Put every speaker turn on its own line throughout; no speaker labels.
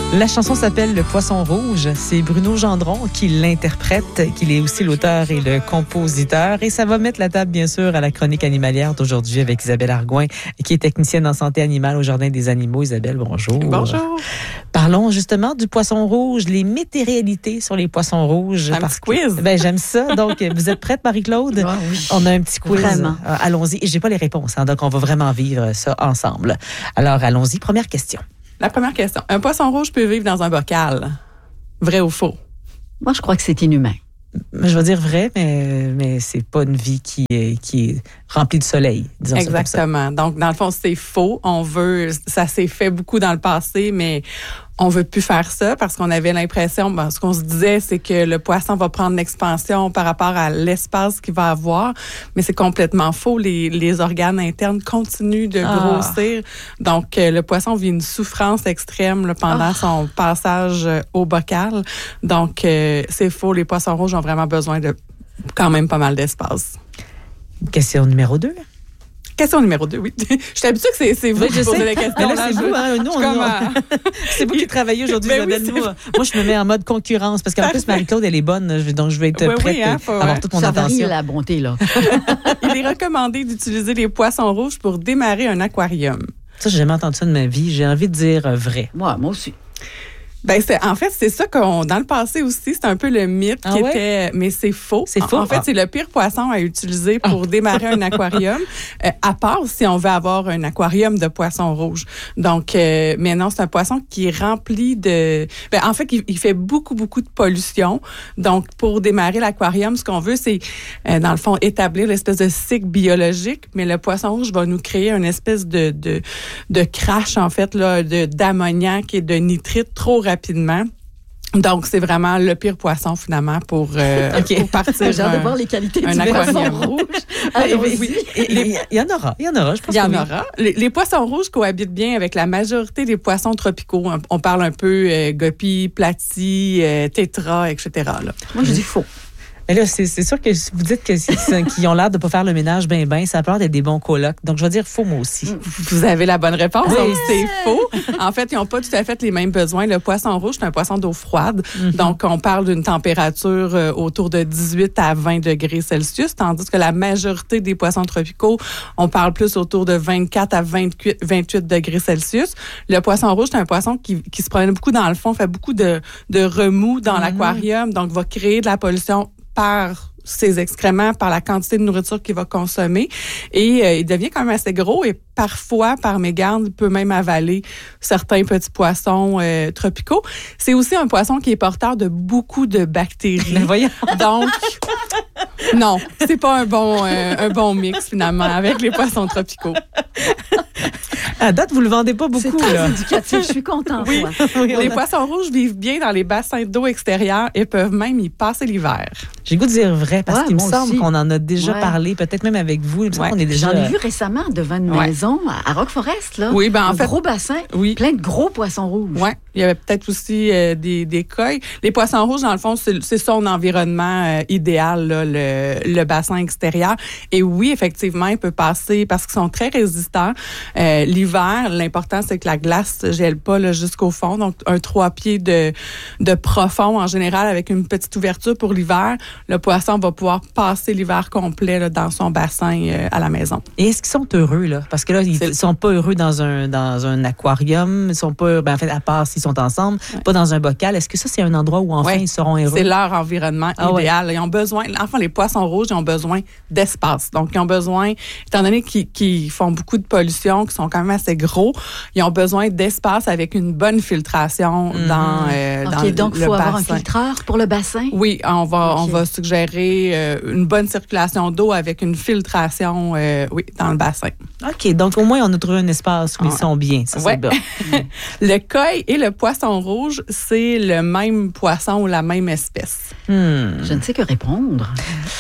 La chanson s'appelle Le Poisson Rouge. C'est Bruno Gendron qui l'interprète, qu'il est aussi l'auteur et le compositeur. Et ça va mettre la table, bien sûr, à la chronique animalière d'aujourd'hui avec Isabelle Argouin, qui est technicienne en santé animale au Jardin des animaux. Isabelle, bonjour.
Bonjour.
Parlons justement du poisson rouge, les mythes et réalités sur les poissons rouges.
Un petit quiz.
J'aime ça. Donc, vous êtes prête, Marie-Claude?
Ah, oui.
On a un petit quiz.
Vraiment.
Allons-y. Et j'ai pas les réponses, donc on va vraiment vivre ça ensemble. Alors, allons-y. Première question.
La première question. Un poisson rouge peut vivre dans un bocal. Vrai ou faux?
Moi, je crois que c'est inhumain.
Je vais dire vrai, mais c'est pas une vie qui est remplie de soleil, disons.
Exactement. Donc, dans le fond, c'est faux. Ça s'est fait beaucoup dans le passé, mais on veut plus faire ça parce qu'on avait l'impression, ce qu'on se disait, c'est que le poisson va prendre l'expansion par rapport à l'espace qu'il va avoir, mais c'est complètement faux. Les organes internes continuent de grossir. Donc, le poisson vit une souffrance extrême là, pendant son passage au bocal. Donc, c'est faux. Les poissons rouges ont vraiment besoin de quand même pas mal d'espace.
Question numéro 2.
Question numéro 2, oui. Je suis habituée que c'est vous qui posez la question.
Mais là, c'est vous, nous, c'est vous qui travaillez aujourd'hui, Isabelle. Moi, je me mets en mode concurrence parce qu'en plus, Marie-Claude, elle est bonne, donc je vais être prête à avoir toute mon attention.
Ça la bonté, là.
Il est recommandé d'utiliser les poissons rouges pour démarrer un aquarium.
Ça, j'ai jamais entendu ça de ma vie. J'ai envie de dire vrai.
Moi aussi.
En fait, c'est ça dans le passé aussi, c'est un peu le mythe qui était, mais c'est faux.
C'est faux.
En fait, c'est le pire poisson à utiliser pour démarrer un aquarium, à part si on veut avoir un aquarium de poissons rouges. Donc, mais non, c'est un poisson qui est rempli de, en fait, il fait beaucoup de pollution. Donc, pour démarrer l'aquarium, ce qu'on veut, c'est, dans le fond, établir l'espèce de cycle biologique, mais le poisson rouge va nous créer une espèce de crash, en fait, là, d'ammoniac et de nitrite trop rapidement. Donc, c'est vraiment le pire poisson, finalement, pour partir.
J'ai hâte de voir les qualités du
poisson rouge.
Il y en aura, je pense.
Il y en aura. Les poissons rouges cohabitent bien avec la majorité des poissons tropicaux. On parle un peu guppy, platy, tétra, etc. Là.
Moi, je dis faux.
Mais là, c'est sûr que si vous dites qu'ils ont l'air de pas faire le ménage ça a peur d'être des bons colocs. Donc, je vais dire faux, moi aussi.
Vous avez la bonne réponse.
Oui.
Donc, c'est faux. En fait, ils n'ont pas tout à fait les mêmes besoins. Le poisson rouge, c'est un poisson d'eau froide. Donc, on parle d'une température autour de 18 à 20 degrés Celsius, tandis que la majorité des poissons tropicaux, on parle plus autour de 24 à 28 degrés Celsius. Le poisson rouge, c'est un poisson qui se promène beaucoup dans le fond, fait beaucoup de remous dans l'aquarium, donc va créer de la pollution par ses excréments, par la quantité de nourriture qu'il va consommer. Et il devient quand même assez gros et parfois, par mégarde, il peut même avaler certains petits poissons tropicaux. C'est aussi un poisson qui est porteur de beaucoup de bactéries.
Mais voyons.
Donc, non, c'est pas un bon mix, finalement, avec les poissons tropicaux.
À date, vous le vendez pas beaucoup.
C'est très éducatif, je suis contente.
Oui. Les poissons rouges vivent bien dans les bassins d'eau extérieurs et peuvent même y passer l'hiver.
J'ai le goût de dire vrai parce qu'il me semble
aussi.
qu'on en a déjà parlé, peut-être même avec vous. Il me semble qu'on est déjà...
J'en ai vu récemment devant une maison à Rock Forest, là.
Oui, en fait,
gros bassin, plein de gros poissons rouges.
Oui, il y avait peut-être aussi des coilles. Les poissons rouges, dans le fond, c'est son environnement idéal, là, le bassin extérieur. Et oui, effectivement, il peut passer parce qu'ils sont très résistants. L'hiver, l'important, c'est que la glace ne gèle pas là, jusqu'au fond. Donc, un 3 pieds de profond, en général, avec une petite ouverture pour l'hiver. Le poisson va pouvoir passer l'hiver complet là, dans son bassin à la maison.
Et est-ce qu'ils sont heureux, là? Parce que là, ils sont pas heureux dans un aquarium. Ils sont pas, en fait, à part s'ils sont ensemble, pas dans un bocal. Est-ce que ça, c'est un endroit où, enfin, ils seront heureux?
C'est leur environnement idéal. Ils ont besoin, enfin, les poissons rouges, ils ont besoin d'espace. Donc, ils ont besoin, étant donné qu'ils font beaucoup de pollution, qu'ils sont quand même assez gros, ils ont besoin d'espace avec une bonne filtration dans le bassin.
Donc, il faut avoir un filtreur pour le bassin?
Oui, on va suggérer une bonne circulation d'eau avec une filtration dans le bassin.
OK, donc au moins, on a trouvé un espace où ils sont bien. Ça, c'est bon.
Le koi et le poisson rouge, c'est le même poisson ou la même espèce.
Je ne sais que répondre.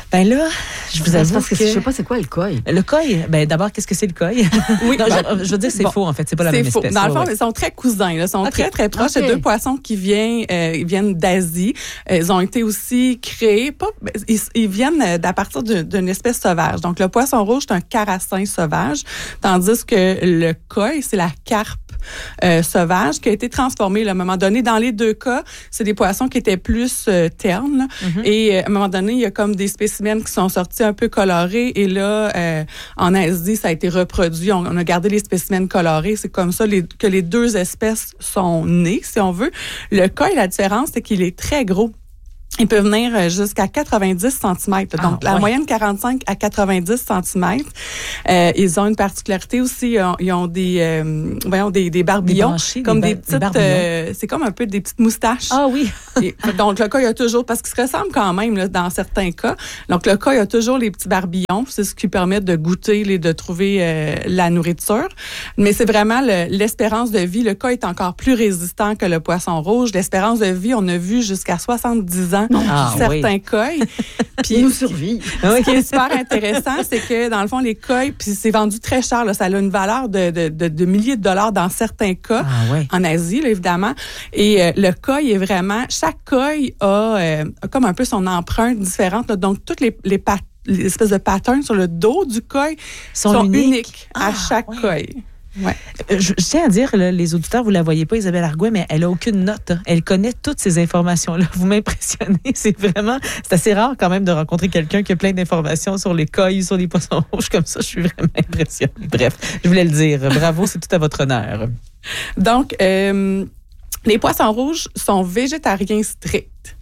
Ben là, je vous avoue
parce que je sais pas c'est quoi le koi.
Le koi, ben d'abord, qu'est-ce que c'est le koi? Oui, non, je veux dire c'est faux en fait, c'est pas la même espèce.
Dans le fond, ils sont très cousins, là, ils sont très très proches. C'est deux poissons qui viennent d'Asie. Ils ont été aussi créés, ils viennent à partir d'une espèce sauvage. Donc le poisson rouge, c'est un carassin sauvage, tandis que le koi, c'est la carpe sauvage qui a été transformée à un moment donné. Dans les deux cas, c'est des poissons qui étaient plus ternes. Là. Et à un moment donné, il y a comme des spécimens qui sont sortis un peu colorés. Et là, en Asie, ça a été reproduit. On a gardé les spécimens colorés. C'est comme ça que les deux espèces sont nées, si on veut. Le koi, la différence, c'est qu'il est très gros. Il peut venir jusqu'à 90 cm. Donc, la moyenne, 45 à 90 cm. Ils ont une particularité aussi. Ils ont des barbillons. Comme des petites, c'est comme un peu des petites moustaches.
Ah oui.
Donc, le koi, il y a toujours, parce qu'ils se ressemblent quand même, là, dans certains cas. Donc, le koi, il y a toujours les petits barbillons. C'est ce qui permet de goûter, de trouver la nourriture. Mais c'est vraiment l'espérance de vie. Le koi est encore plus résistant que le poisson rouge. L'espérance de vie, on a vu jusqu'à 70 ans. Certains koi.
Puis ils nous survivent.
Ce qui est super intéressant, c'est que dans le fond, les koi, puis c'est vendu très cher. Là, ça a une valeur de milliers de dollars dans certains cas, en Asie, là, évidemment. Et le koi est vraiment... Chaque koi a comme un peu son empreinte différente. Là, donc, toutes les espèces de patterns sur le dos du koi sont uniques à chaque koi. Ouais.
Je tiens à dire, là, les auditeurs, vous la voyez pas, Isabelle Argouin, mais elle a aucune note. Hein. Elle connaît toutes ces informations-là. Vous m'impressionnez. C'est assez rare quand même de rencontrer quelqu'un qui a plein d'informations sur les koi, sur les poissons rouges comme ça. Je suis vraiment impressionnée. Bref, je voulais le dire. Bravo, c'est tout à votre honneur.
Donc, les poissons rouges sont végétariens stricts.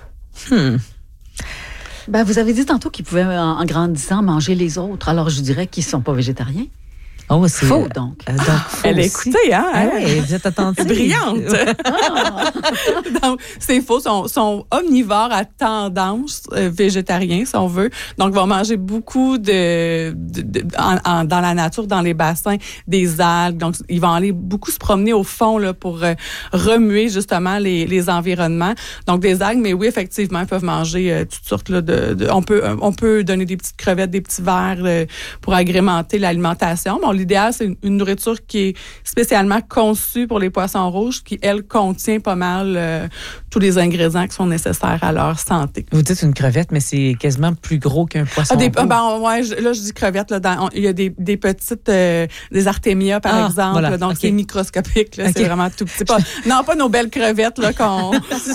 Ben, vous avez dit tantôt qu'ils pouvaient, en grandissant, manger les autres. Alors, je dirais qu'ils ne sont pas végétariens.
Oh, c'est
faux, donc.
Elle a écouté, hein?
Oui, vous êtes attentive.
Brillante. Donc, c'est faux. Sont omnivores à tendance végétarien, si on veut. Donc, vont manger beaucoup dans la nature, dans les bassins, des algues. Donc, ils vont aller beaucoup se promener au fond là, pour remuer justement les environnements. Donc, des algues, mais oui, effectivement, ils peuvent manger toutes sortes là, on peut donner des petites crevettes, des petits vers pour agrémenter l'alimentation. Bon, l'idéal, c'est une nourriture qui est spécialement conçue pour les poissons rouges, qui, elle, contient pas mal tous les ingrédients qui sont nécessaires à leur santé.
Vous dites une crevette, mais c'est quasiment plus gros qu'un poisson rouge.
Là, je dis crevette. Il y a des petites, des artémias, par exemple. Voilà, donc, c'est microscopique. Là, c'est vraiment tout petit. Pas nos belles crevettes là, qu'on...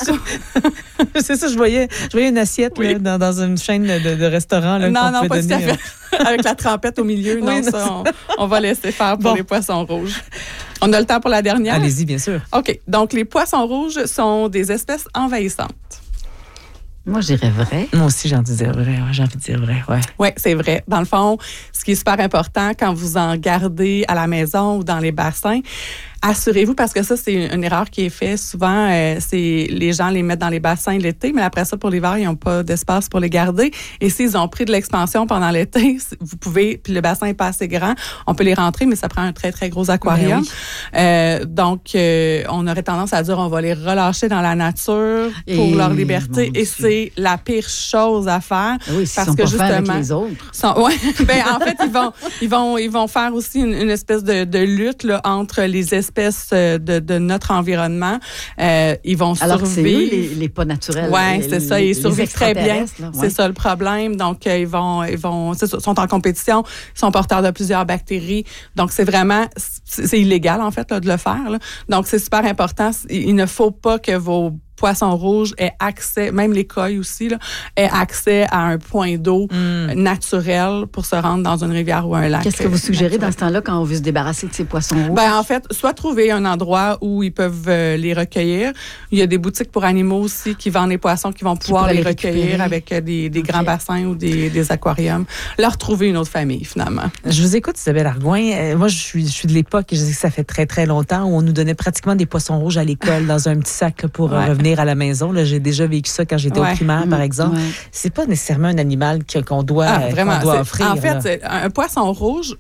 C'est ça, je voyais une assiette là, dans une chaîne de restaurants. Là,
non, pas tout à fait. Avec la trempette au milieu. Non, ça, on va laisser faire pour les poissons rouges. On a le temps pour la dernière?
Allez-y, bien sûr.
OK. Donc, les poissons rouges sont des espèces envahissantes.
Moi, je dirais vrai.
Moi aussi, j'ai envie de dire vrai.
Oui, c'est vrai. Dans le fond, ce qui est super important quand vous en gardez à la maison ou dans les bassins, assurez-vous, parce que ça, c'est une erreur qui est faite souvent, c'est les gens les mettent dans les bassins l'été, mais après ça, pour l'hiver, ils n'ont pas d'espace pour les garder. Et s'ils ont pris de l'expansion pendant l'été, vous pouvez, puis le bassin n'est pas assez grand, on peut les rentrer, mais ça prend un très, très gros aquarium. Donc, on aurait tendance à dire on va les relâcher dans la nature pour leur liberté. Et c'est la pire chose à faire.
Oui, parce que justement, avec les autres.
En fait, ils vont faire aussi une espèce de lutte là, entre les espèces de notre environnement. Ils vont survivre.
Alors que c'est eux, les pas naturels.
Oui, c'est ça. Ils survivent très bien. C'est ça le problème. Donc, ils sont en compétition. Ils sont porteurs de plusieurs bactéries. Donc, c'est vraiment... C'est illégal, en fait, là, de le faire. Là. Donc, c'est super important. Il ne faut pas que vos poissons rouges aient accès, même les koi aussi, là, aient accès à un point d'eau naturel pour se rendre dans une rivière ou un lac.
Qu'est-ce que vous suggérez dans ce temps-là quand on veut se débarrasser de ces poissons rouges?
En fait, soit trouver un endroit où ils peuvent les recueillir. Il y a des boutiques pour animaux aussi qui vendent les poissons qui vont pouvoir les recueillir avec des grands bassins ou des aquariums. Leur trouver une autre famille, finalement.
Je vous écoute, Isabelle Argouin. Moi, je suis de l'époque, je sais que ça fait très, très longtemps, où on nous donnait pratiquement des poissons rouges à l'école dans un petit sac pour revenir à la maison. Là, j'ai déjà vécu ça quand j'étais au primaire, par exemple. C'est pas nécessairement un animal qu'on doit offrir.
En fait, un poisson rouge,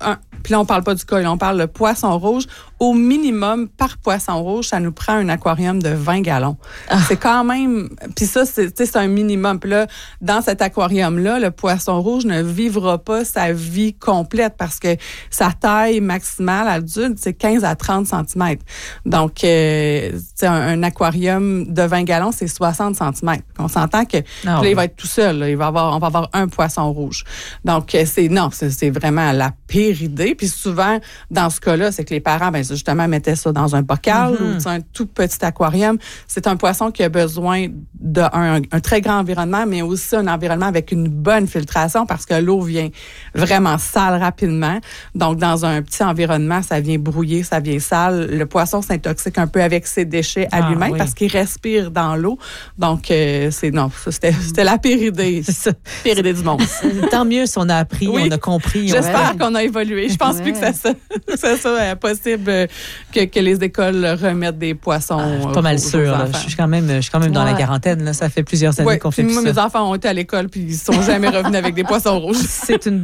Puis là, on parle pas du koi, on parle de poisson rouge. Au minimum, par poisson rouge, ça nous prend un aquarium de 20 gallons. C'est quand même... Puis ça, c'est un minimum. Puis là, dans cet aquarium-là, le poisson rouge ne vivra pas sa vie complète parce que sa taille maximale adulte, c'est 15 à 30 cm. Donc, un aquarium de 20 gallons, c'est 60 cm. On s'entend que là, il va être tout seul. Là. On va avoir un poisson rouge. Donc, c'est vraiment la pire idée. Puis souvent, dans ce cas-là, c'est que les parents, justement, mettaient ça dans un bocal ou un tout petit aquarium. C'est un poisson qui a besoin d'un très grand environnement, mais aussi un environnement avec une bonne filtration parce que l'eau vient vraiment sale rapidement. Donc, dans un petit environnement, ça vient brouiller, ça vient sale. Le poisson s'intoxique un peu avec ses déchets à lui-même parce qu'il respire dans l'eau. Donc, c'était la pire idée. Pire idée du monde.
Tant mieux si on a appris, on a compris.
J'espère qu'on a évolué. Je pense plus que c'est ça possible que les écoles remettent des poissons.
Je suis pas mal sûre. Je suis quand même dans la quarantaine. Là. Ça fait plusieurs années qu'on fait plus ça.
Mes enfants ont été à l'école puis ils sont jamais revenus avec des poissons rouges.
C'est une